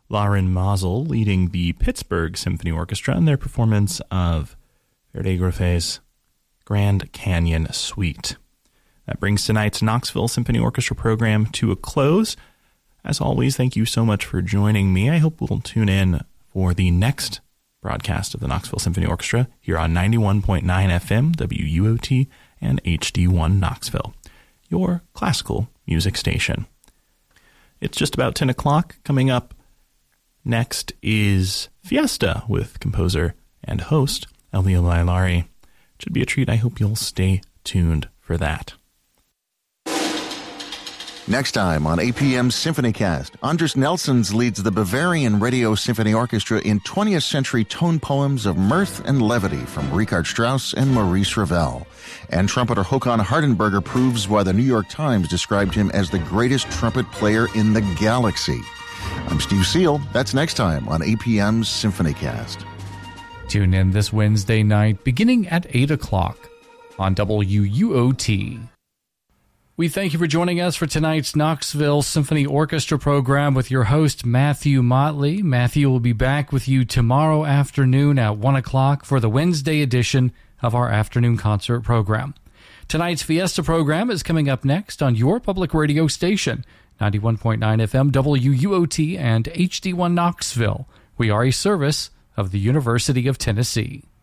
Lauren Mazel leading the Pittsburgh Symphony Orchestra in their performance of Verdi Greffe's Grand Canyon Suite. That brings tonight's Knoxville Symphony Orchestra program to a close. As always, thank you so much for joining me. I hope we'll tune in for the next broadcast of the Knoxville Symphony Orchestra here on 91.9 FM, WUOT, and HD1 Knoxville, your classical music station. It's just about 10 o'clock. Coming up next is Fiesta with composer and host Elio Lailari. It should be a treat. I hope you'll stay tuned for that. Next time on APM SymphonyCast, Andres Nelsons leads the Bavarian Radio Symphony Orchestra in 20th century tone poems of mirth and levity from Richard Strauss and Maurice Ravel. And trumpeter Håkan Hardenberger proves why the New York Times described him as the greatest trumpet player in the galaxy. I'm Steve Seal. That's next time on APM's SymphonyCast. Tune in this Wednesday night beginning at 8 o'clock on WUOT. We thank you for joining us for tonight's Knoxville Symphony Orchestra program with your host, Matthew Motley. Matthew will be back with you tomorrow afternoon at 1 o'clock for the Wednesday edition of our afternoon concert program. Tonight's Fiesta program is coming up next on your public radio station, 91.9 FM, WUOT, and HD1 Knoxville. We are a service of the University of Tennessee.